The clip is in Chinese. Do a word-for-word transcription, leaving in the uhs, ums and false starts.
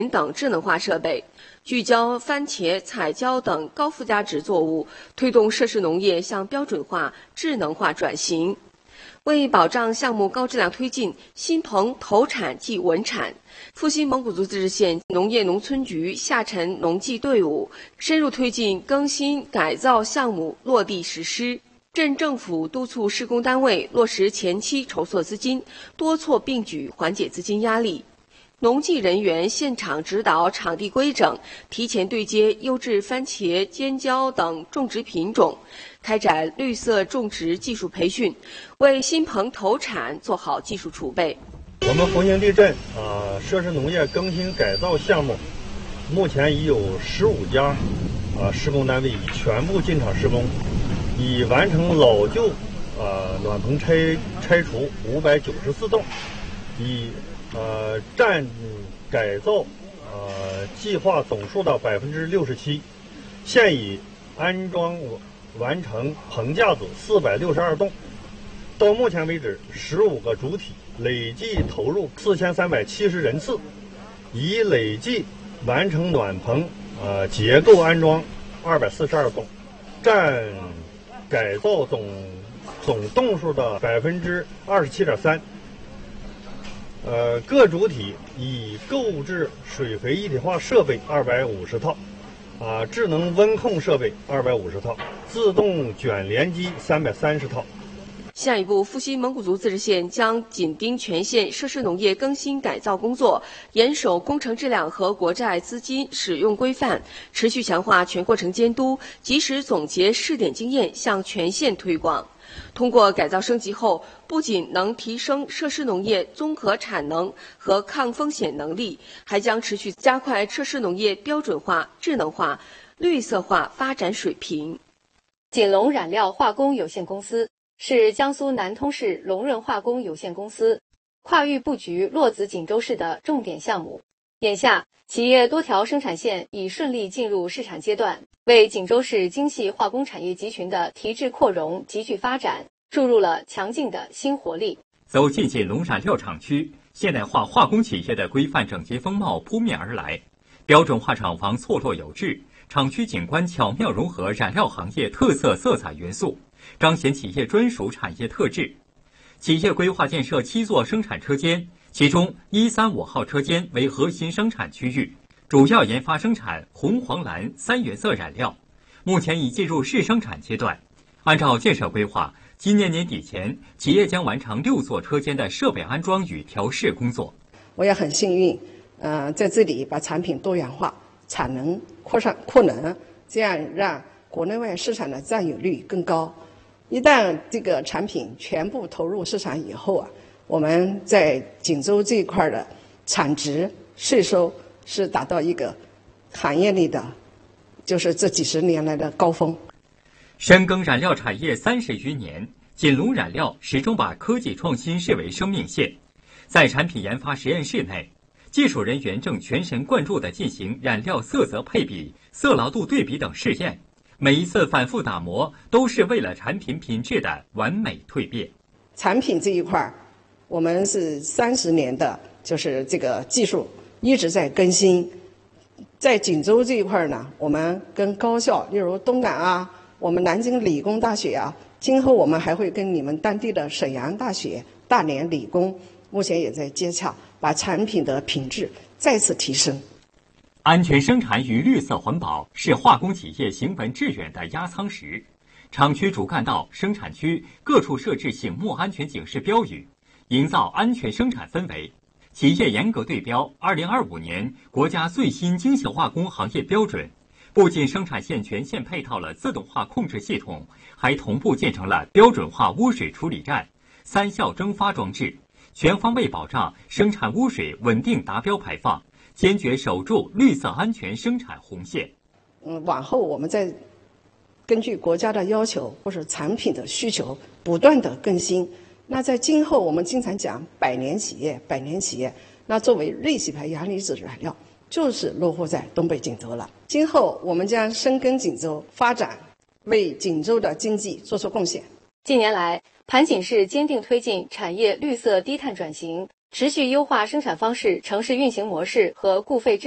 等智能化设备，聚焦番茄、彩椒等高附加值作物，推动涉事农业向标准化、智能化转型。为保障项目高质量推进，新棚投产即稳产。阜新蒙古族自治县农业农村局下沉农技队伍深入推进更新改造项目落地实施。镇政府督促施工单位落实前期筹措资金，多措并举缓解资金压力。农技人员现场指导场地规整，提前对接优质番茄、尖椒等种植品种，开展绿色种植技术培训，为新棚投产做好技术储备。 我们阜新地镇啊、呃，设施农业更新改造项目，目前已有十五家啊、呃、施工单位已全部进场施工，已完成老旧啊、呃、暖棚拆拆除五百九十四栋，已呃占改造呃计划总数的百分之六十七，现已安装完成棚架子四百六十二栋。到目前为止，十五个主体累计投入四千三百七十人次，已累计完成暖棚呃结构安装二百四十二栋，占改造总总栋数的百分之二十七点三。呃，各主体已购置水肥一体化设备二百五十套，啊、呃，智能温控设备二百五十套，自动卷帘机三百三十套。 下一步，阜新蒙古族自治县将紧盯全县涉事农业更新改造工作，严守工程质量和国债资金使用规范，持续强化全过程监督，及时总结试点经验，向全县推广。通过改造升级后，不仅能提升涉事农业综合产能和抗风险能力，还将持续加快涉事农业标准化、智能化、绿色化发展水平。 锦龙染料化工有限公司是江苏南通市龙润化工有限公司跨域布局洛子锦州市的重点项目。眼下，企业多条生产线已顺利进入试产阶段，为锦州市精细化工产业集群的提质扩容、集聚发展注入了强劲的新活力。 走进锦龙染料厂区，现代化化工企业的规范整洁风貌扑面而来，标准化厂房错落有致，厂区景观巧妙融合染料行业特色色彩元素，彰显企业专属产业特质。企业规划建设七座生产车间，其中一三五号车间为核心生产区域，主要研发生产红黄蓝三原色染料，目前已进入试生产阶段。按照建设规划，今年年底前，企业将完成六座车间的设备安装与调试工作。 我也很幸运，呃，在这里把产品多元化，产能扩上扩能，这样让国内外市场的占有率更高。一旦这个产品全部投入市场以后啊，我们在锦州这一块的产值、税收是达到一个行业里的，就是这几十年来的高峰。 深耕染料产业三十余年，锦龙染料始终把科技创新视为生命线。在产品研发实验室内，技术人员正全神贯注地进行染料色泽配比、色牢度对比等试验。每一次反复打磨，都是为了产品品质的完美蜕变。 产品这一块，我们是三十年的，就是这个技术一直在更新。在锦州这一块呢，我们跟高校，例如东港啊，我们南京理工大学啊，今后我们还会跟你们当地的沈阳大学、大连理工，目前也在接洽，把产品的品质再次提升。 安全生产与绿色环保是化工企业行稳致远的压舱石。厂区主干道、生产区各处设置醒目安全警示标语，营造安全生产氛围。企业严格对标二零二五年国家最新精细化工行业标准，不仅生产线全线配套了自动化控制系统，还同步建成了标准化污水处理站、三效蒸发装置，全方位保障生产污水稳定达标排放，坚决守住绿色安全生产红线。 嗯，往后我们再根据国家的要求或者产品的需求，不断的更新。那在今后，我们经常讲百年企业，百年企业。那作为瑞喜牌阳离子染料，就是落户在东北锦州了。今后我们将深耕锦州发展，为锦州的经济做出贡献。 近年来，盘锦市坚定推进产业绿色低碳转型，持续优化生产方式、城市运行模式和固废制